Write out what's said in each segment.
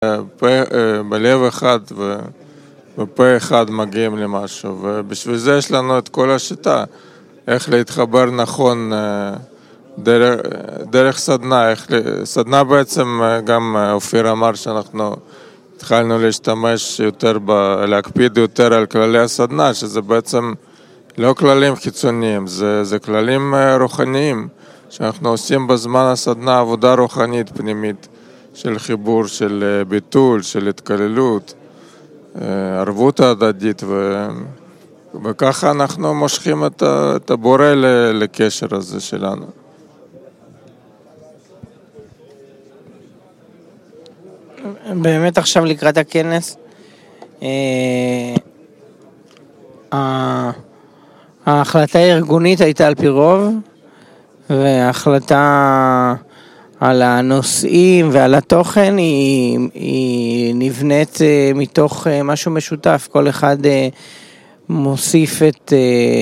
בלב אחד ובפה אחד מגיעים למשהו, ובשביל זה יש לנו את כל השיטה, איך להתחבר נכון דרך סדנה. סדנה בעצם, גם אופיר אמר שאנחנו התחלנו להשתמש יותר, להקפיד יותר על כללי הסדנה, שזה בעצם לא כללים חיצוניים, זה כללים רוחניים, שאנחנו עושים בזמן הסדנה עבודה רוחנית פנימית, של חיבור, של ביטול, של התקללות, ערבות ההדדית, וככה אנחנו מושכים את הבורא לקשר הזה שלנו. באמת עכשיו לקראת הכנס, ההחלטה הארגונית הייתה על פי רוב, וההחלטה על הנושאים ועל התוכן היא נבנית מתוך משהו משותף. כל אחד מוסיף את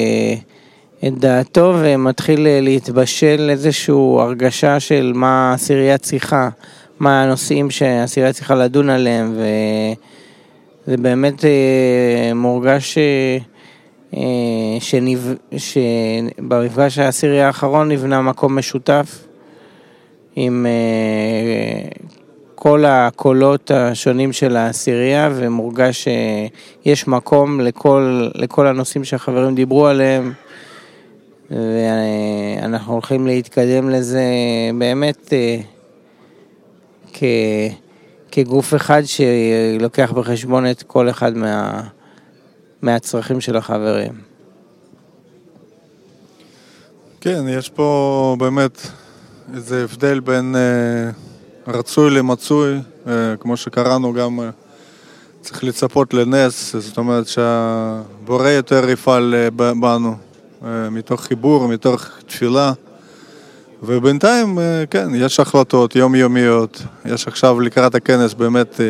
דעתו ומתחיל להתבשל איזשהו הרגשה של מה העשירייה צריכה, מה הנושאים שהעשירייה צריכה לדון עליהם, וזה באמת מורגש שבמפגש העשירי האחרון נבנה מקום משותף עם כל הקולות השונים של העשירייה, ומורגש שיש מקום לכל הנושאים שהחברים דיברו עליהם, ואנחנו הולכים להתקדם לזה באמת כגוף אחד שלוקח בחשבון את כל אחד מהצרכים של החברים. כן, יש פה באמת איזה הבדל בין רצוי למצוי, כמו שקראנו גם צריך לצפות לנס, זאת אומרת שהבורא יותר יפעל בנו, מתוך חיבור, מתוך תפילה, ובינתיים, כן, יש החלטות יומיומיות, יש עכשיו לקראת הכנס באמת,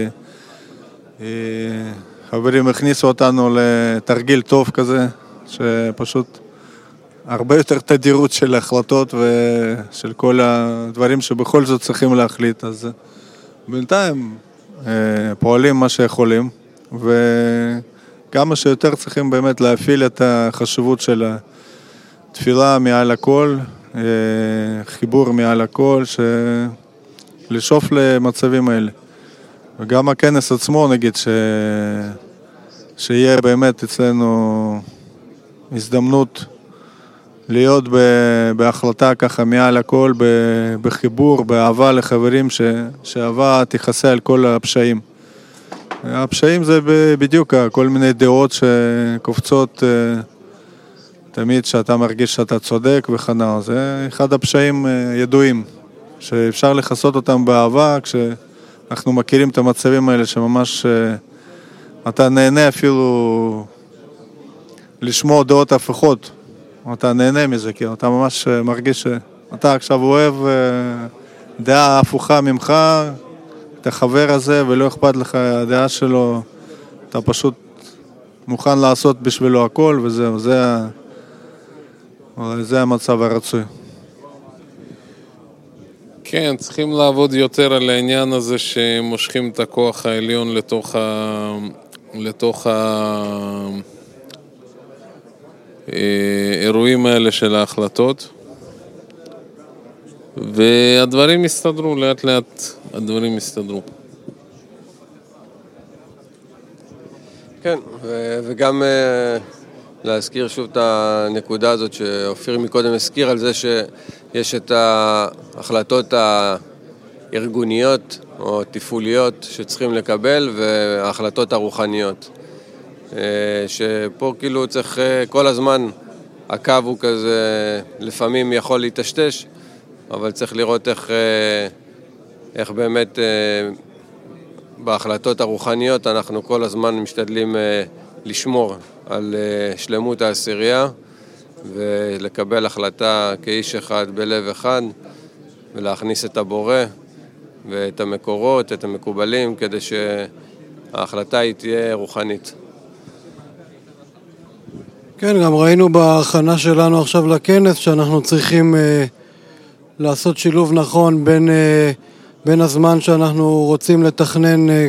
חברים הכניסו אותנו לתרגיל טוב כזה, שפשוט הרבה יותר תדירות של החלטות ושל כל הדברים שבכל זאת צריכים להחליט, אז בינתיים פועלים מה שיכולים, וכמה שיותר צריכים באמת להפעיל את החשיבות של התפילה מעל הכל, חיבור מעל הכל, לשאוף למצבים האלה. וגם הכנס עצמו נגיד שיהיה באמת אצלנו הזדמנות להיות בהחלטה ככה מעל הכל, בחיבור, באהבה לחברים, שאהבה תכסה על כל הפשעים. הפשעים זה בדיוק כל מיני דעות שקופצות תמיד שאתה מרגיש שאתה צודק וחנה. זה אחד הפשעים ידועים, שאפשר לחסות אותם באהבה, כשאנחנו מכירים את המצבים האלה שממש אתה נהנה אפילו לשמוע דעות הפוכות. אתה נהנה מזה, כי אתה ממש מרגיש שאתה עכשיו אוהב דעה הפוכה ממך, את החבר הזה, ולא אכפת לך הדעה שלו, אתה פשוט מוכן לעשות בשבילו הכל, וזהו, זה המצב הרצוי. כן, צריכים לעבוד יותר על העניין הזה שמושכים את הכוח העליון לתוך האירועים האלה של ההחלטות, והדברים יסתדרו, לאט לאט הדברים יסתדרו. כן, וגם להזכיר שוב את הנקודה הזאת שאופיר מקודם הזכיר על זה שיש את ההחלטות הארגוניות או תפעוליות שצריכים לקבל, וההחלטות הרוחניות. שפה כאילו צריך כל הזמן, הקו הוא כזה, לפעמים יכול להתשתש, אבל צריך לראות איך באמת בהחלטות הרוחניות אנחנו כל הזמן משתדלים לשמור על שלמות העשירייה, ולקבל החלטה כאיש אחד בלב אחד, ולהכניס את הבורא ואת המקורות, את המקובלים, כדי שההחלטה היא תהיה רוחנית. כן, גם ראינו בהכנה שלנו עכשיו לכנס שאנחנו צריכים לעשות שילוב נכון בין בין הזמן שאנחנו רוצים לתכנן